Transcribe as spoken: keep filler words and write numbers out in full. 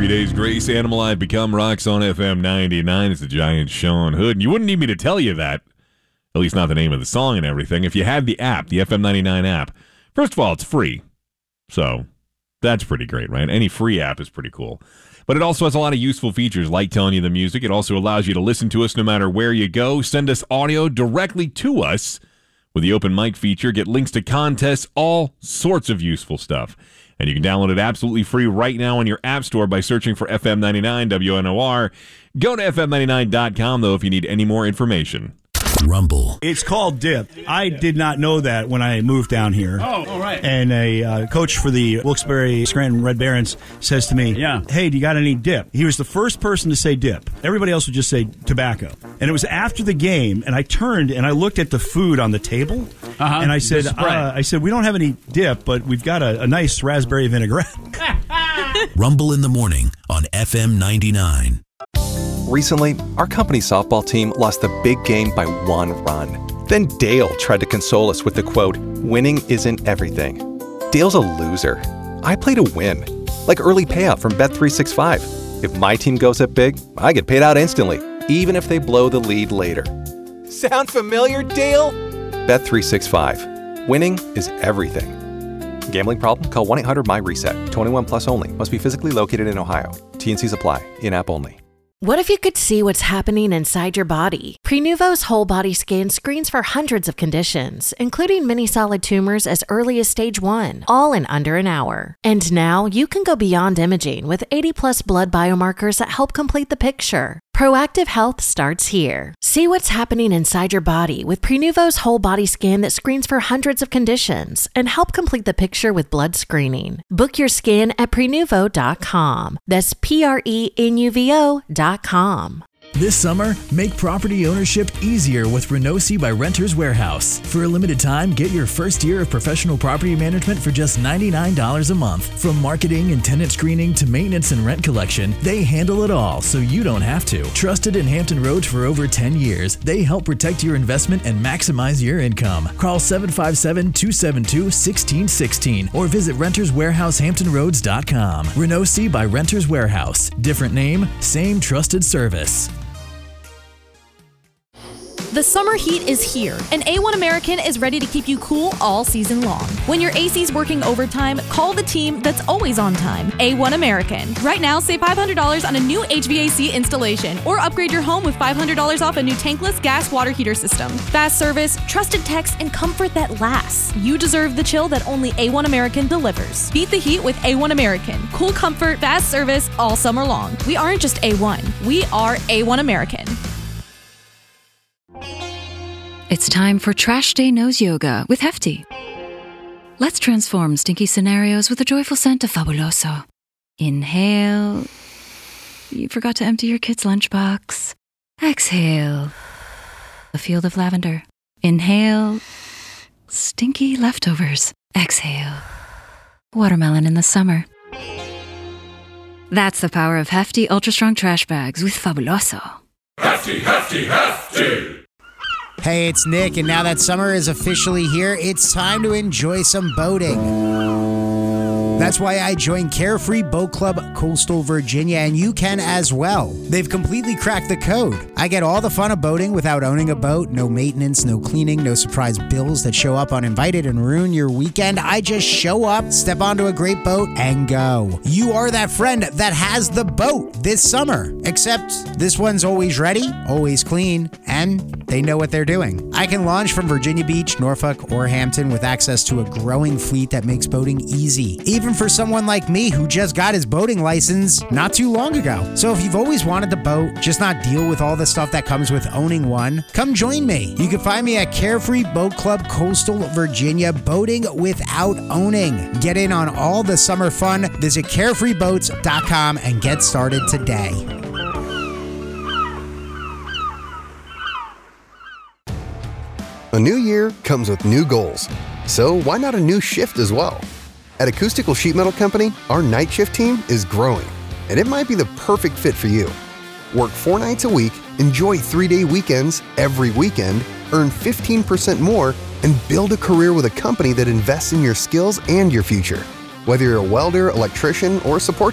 Three Days Grace, Animalive, Become Rocks on F M ninety-nine. It's the giant Sean Hood. And you wouldn't need me to tell you that, at least not the name of the song and everything, if you had the app, the F M ninety-nine app. First of all, it's free. So that's pretty great, right? Any free app is pretty cool. But it also has a lot of useful features, like telling you the music. It also allows you to listen to us no matter where you go. Send us audio directly to us with the open mic feature. Get links to contests, all sorts of useful stuff. And you can download it absolutely free right now in your app store by searching for F M ninety-nine W N O R. Go to F M ninety-nine dot com, though, if you need any more information. Rumble. It's called dip. I did not know that when I moved down here. Oh, all right. And a uh, coach for the Wilkes-Barre Scranton Red Barons says to me, Yeah. hey, do you got any dip? He was the first person to say dip. Everybody else would just say tobacco. And it was after the game, and I turned and I looked at the food on the table, Uh-huh. and I said, The spread. uh, I said, we don't have any dip, but we've got a, a nice raspberry vinaigrette. Rumble in the morning on F M ninety-nine. Recently, our company softball team lost the big game by one run. Then Dale tried to console us with the quote, winning isn't everything. Dale's a loser. I play to win. Like early payout from Bet three sixty-five. If my team goes up big, I get paid out instantly, even if they blow the lead later. Sound familiar, Dale? Bet three sixty-five. Winning is everything. Gambling problem? Call one eight hundred M Y reset. twenty-one plus only. Must be physically located in Ohio. T and Cs apply. In-app only. What if you could see what's happening inside your body? Prenuvo's whole body scan screens for hundreds of conditions, including many solid tumors as early as stage one, all in under an hour. And now you can go beyond imaging with eighty plus blood biomarkers that help complete the picture. Proactive health starts here. See what's happening inside your body with Prenuvo's whole body scan that screens for hundreds of conditions and help complete the picture with blood screening. Book your scan at prenuvo dot com. That's P R E N U V O dot com. This summer, make property ownership easier with Renosi by Renters Warehouse. For a limited time, get your first year of professional property management for just ninety-nine dollars a month. From marketing and tenant screening to maintenance and rent collection, they handle it all so you don't have to. Trusted in Hampton Roads for over ten years, they help protect your investment and maximize your income. Call seven five seven, two seven two, one six one six or visit renters warehouse hampton roads dot com. Renosi by Renters Warehouse. Different name, same trusted service. The summer heat is here, and A one American is ready to keep you cool all season long. When your A C's working overtime, call the team that's always on time, A one American. Right now, save five hundred dollars on a new H V A C installation, or upgrade your home with five hundred dollars off a new tankless gas water heater system. Fast service, trusted techs, and comfort that lasts. You deserve the chill that only A one American delivers. Beat the heat with A one American. Cool comfort, fast service, all summer long. We aren't just A one, we are A one American. It's time for Trash Day Nose Yoga with Hefty. Let's transform stinky scenarios with a joyful scent of Fabuloso. Inhale. You forgot to empty your kid's lunchbox. Exhale. A field of lavender. Inhale. Stinky leftovers. Exhale. Watermelon in the summer. That's the power of Hefty Ultra Strong Trash Bags with Fabuloso. Hefty, hefty, hefty! Hey, it's Nick, and now that summer is officially here, it's time to enjoy some boating. That's why I joined Carefree Boat Club Coastal Virginia, and you can as well. They've completely cracked the code. I get all the fun of boating without owning a boat. No maintenance, no cleaning, no surprise bills that show up uninvited and ruin your weekend. I just show up, step onto a great boat, and go. You are that friend that has the boat this summer. Except this one's always ready, always clean, and they know what they're doing. I can launch from Virginia Beach, Norfolk, or Hampton with access to a growing fleet that makes boating easy. Even for someone like me who just got his boating license not too long ago. So if you've always wanted to boat, just not deal with all the stuff that comes with owning one, come join me. You can find me at Carefree Boat Club Coastal Virginia, boating without owning. Get in on all the summer fun. Visit carefree boats dot com and get started today. A new year comes with new goals. So why not a new shift as well? At Acoustical Sheet Metal Company, our night shift team is growing, and it might be the perfect fit for you. Work four nights a week, enjoy three-day weekends every weekend, earn fifteen percent more, and build a career with a company that invests in your skills and your future. Whether you're a welder, electrician, or support